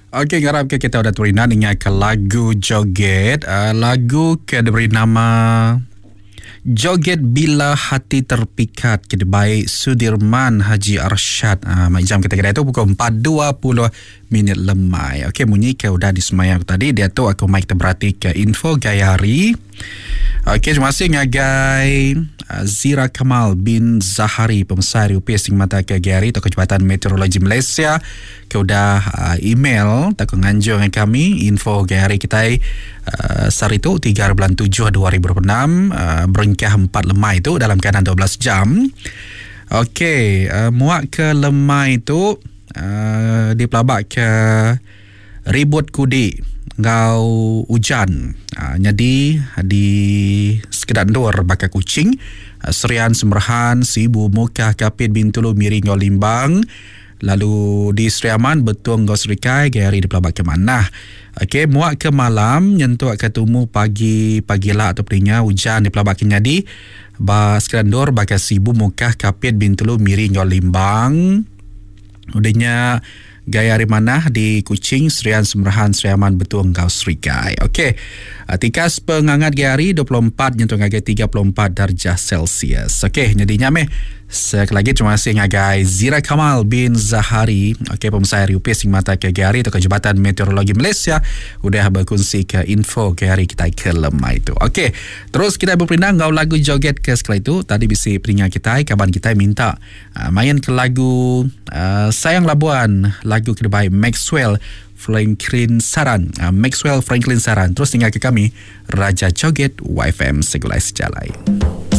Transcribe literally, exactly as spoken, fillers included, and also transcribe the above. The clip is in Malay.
Okey, garap ke kita udah terina dengan ke lagu joget. Uh, lagu ke diberi nama Joget Bila Hati Terpikat, kita baik Sudirman Haji Arsyad. Uh, jam kita kira itu pukul empat dua puluh minit lemai. Okey, bunyi ke udah disemai aku tadi. Dia tu aku mic terberhati ke info Gayari. Okey, terima kasih ngagai uh, Zira Kamal bin Zahari, Pemesar U P S Mata ke Gayari atau Jabatan Meteorologi Malaysia. Ke udah uh, email tak nganjur dengan kami info Gayari kita uh, sehari tu tiga bulan tujuh dua ribu dua puluh enam, uh, beringkah empat lemai itu dalam keadaan dua belas jam. Okey, uh, muak ke lemai itu uh, dipelabak ke Ribut Kudi ngau hujan. Uh, jadi di sekedar dor bakal kucing, uh, Serian Semerahan, Sibu Mukah Kapit Bintulu Miring ngau Limbang. Lalu di Seriaman Betung Gau Serikai Gayari di pelabak ke mana. Okey, muak ke malam nyentuh ke tumu pagi pagilah atau perinya hujan di pelabak ke nyadi ba sekandor bagai Sibu Mukah Kapit Bintulu Miring Ngau Limbang. Udahnya Gayari mana di Kuching, Serian Semerahan, Seriaman Betung Gau Serikai. Okey, tikas pengangat Gayari dua puluh empat nyentuh ngagai tiga puluh empat darjah Celsius. Okey, jadinya meh sekali lagi terima kasih ngagai Zira Kamal bin Zahari, okey, Pemesar U P S Mata ke Gayari atau Jabatan Meteorologi Malaysia udah berkongsi ke info Gayari kita ke lemah itu. Okey, terus kita berpindah ngau lagu joget ke sekali itu. Tadi bisi peringat kita, kaban kita minta uh, main ke lagu uh, Sayang Labuan, lagu kedua Maxwell Franklin Saran. uh, Maxwell Franklin Saran. Terus tinggal ke kami Raja Joget Y F M Segulai Sejalai.